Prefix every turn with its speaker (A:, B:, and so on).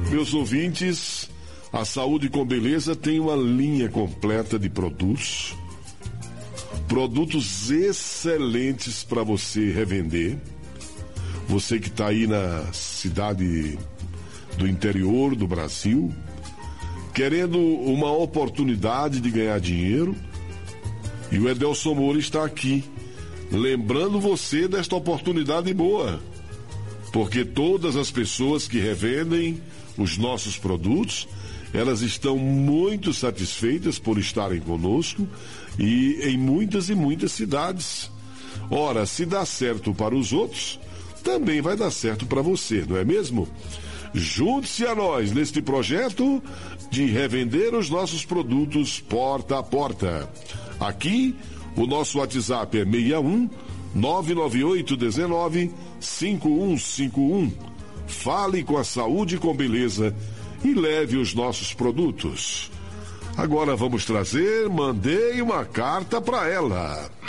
A: Meus ouvintes, a Saúde com Beleza tem uma linha completa de produtos excelentes para você revender. Você que está aí na cidade do interior do Brasil, querendo uma oportunidade de ganhar dinheiro, e o Edelson Moura está aqui, lembrando você desta oportunidade boa, porque todas as pessoas que revendem os nossos produtos, elas estão muito satisfeitas por estarem conosco e em muitas e muitas cidades. Ora, se dá certo para os outros, também vai dar certo para você, não é mesmo? Junte-se a nós neste projeto de revender os nossos produtos porta a porta. Aqui, o nosso WhatsApp é 61 998 19 5151. Fale com a Saúde com Beleza e leve os nossos produtos. Agora vamos trazer, mandei uma carta para ela.